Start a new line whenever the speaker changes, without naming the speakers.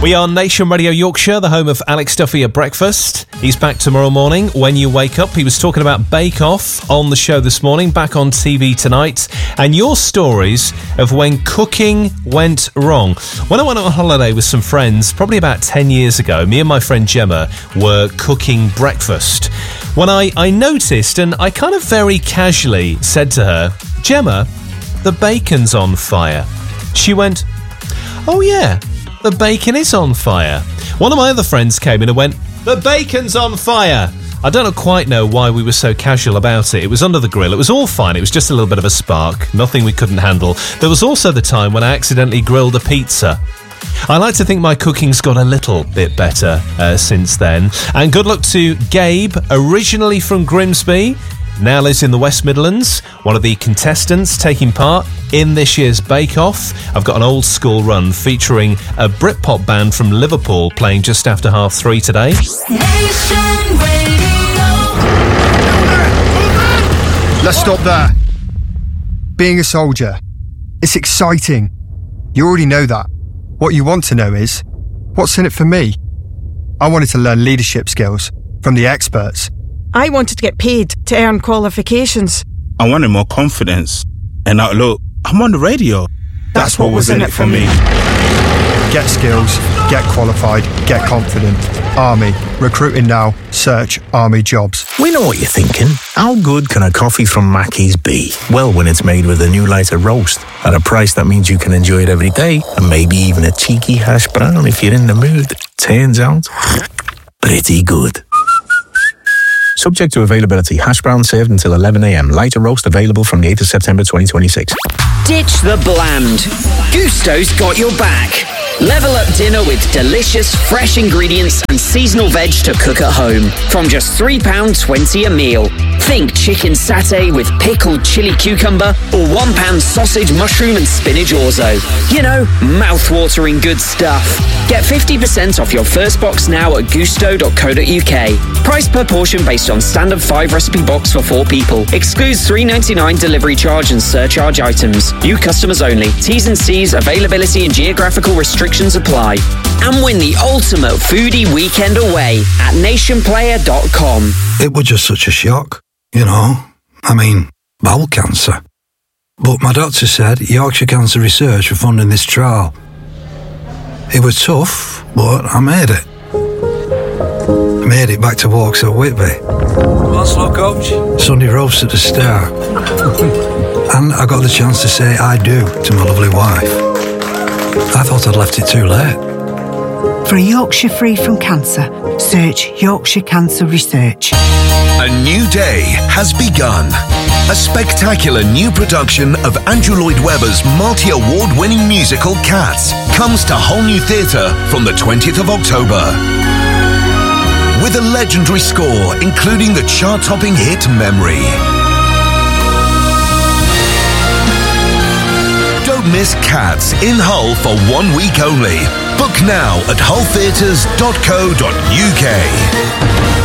We are Nation Radio Yorkshire, the home of Alex Duffy at breakfast. He's back tomorrow morning when you wake up. He was talking about Bake Off on the show this morning, back on TV tonight, and your stories of when cooking went wrong. When I went on holiday with some friends, probably about 10 years ago, me and my friend Gemma were cooking breakfast. When I noticed, and I kind of very casually said to her, "Gemma, the bacon's on fire." She went, "Oh yeah, the bacon is on fire." One of my other friends came in and went, "The bacon's on fire." I don't quite know why we were so casual about it. It was under the grill. It was all fine. It was just a little bit of a spark. Nothing we couldn't handle. There was also the time when I accidentally grilled a pizza. I like to think my cooking's got a little bit better since then. And good luck to Gabe, originally from Grimsby, now lives in the West Midlands, one of the contestants taking part in this year's Bake Off. I've got an old school run featuring a Britpop band from Liverpool playing just after 3:30 today.
Nation Radio.
Let's stop there. Being a soldier, it's exciting. You already know that. What you want to know is, what's in it for me? I wanted to learn leadership skills from the experts.
I wanted to get paid to earn qualifications.
I wanted more confidence. And now look, I'm on the radio. That's what was in it for me.
Get skills, get qualified, get confident. Army. Recruiting now. Search Army jobs.
We know what you're thinking. How good can a coffee from Mackey's be? Well, when it's made with a new lighter roast at a price that means you can enjoy it every day, and maybe even a cheeky hash brown if you're in the mood. Turns out, pretty good. Subject to availability. Hash brown served until 11 a.m. Lighter roast available from the 8th of September 2026.
Ditch the bland. Gusto's got your back. Level up dinner with delicious, fresh ingredients and seasonal veg to cook at home. From just £3.20 a meal. Think chicken satay with pickled chili cucumber or £1 sausage, mushroom and spinach orzo. You know, mouth-watering good stuff. Get 50% off your first box now at gusto.co.uk. Price per portion based on standard 5 recipe box for 4 people. Excludes £3.99 delivery charge and surcharge items. New customers only. T's and C's, availability and geographical restrictions apply. And win the ultimate foodie weekend away at nationplayer.com.
It was just such a shock, you know. I mean, bowel cancer. But my doctor said Yorkshire Cancer Research were funding this trial. It was tough, but I made it. I made it back to Walks at Whitby.
What's up, coach?
Sunday roast at the Star. And I got the chance to say I do to my lovely wife. I thought I'd left it too late.
For a Yorkshire free from cancer, search Yorkshire Cancer Research.
A new day has begun. A spectacular new production of Andrew Lloyd Webber's multi-award-winning musical Cats comes to Whole New Theatre from the 20th of October. With a legendary score including the chart-topping hit Memory. Don't miss Cats in Hull for 1 week only. Book now at hulltheatres.co.uk.